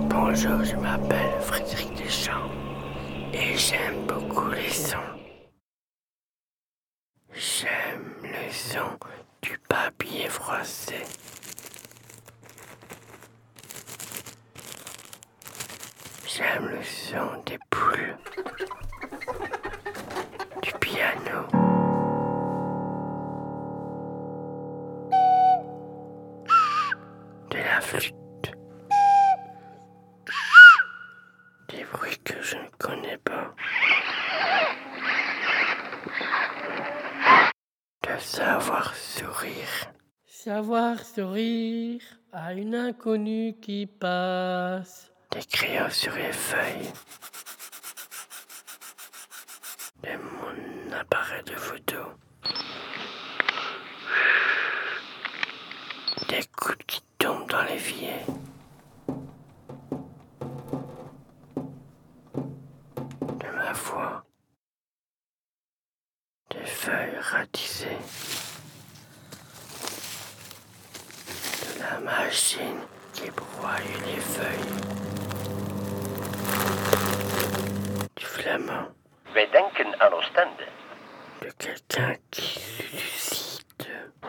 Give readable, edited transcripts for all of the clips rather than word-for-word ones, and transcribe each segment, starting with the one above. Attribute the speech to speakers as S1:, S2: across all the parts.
S1: Bonjour, je m'appelle Frédéric Deschamps et j'aime beaucoup les sons. J'aime le son du papier froissé. J'aime le son des poules, du piano, de la flûte, des bruits que je ne connais pas, de savoir sourire.
S2: Savoir sourire à une inconnue qui passe.
S1: Des crayons sur les feuilles, de mon appareil de photo, des gouttes qui tombent dans l'évier, de ma voix, des feuilles ratisées, de la machine qui broie les feuilles, du flamand,
S3: Wij denken aan Oostende.
S1: de quelqu'un qui suscite,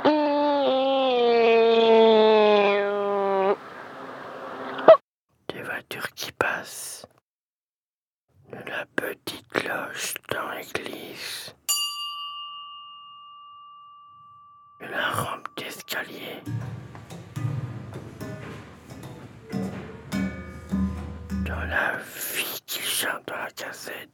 S1: des voitures qui passent, de la petite cloche dans l'église, de la rampe d'escalier, dans la vie qui chante dans la casette.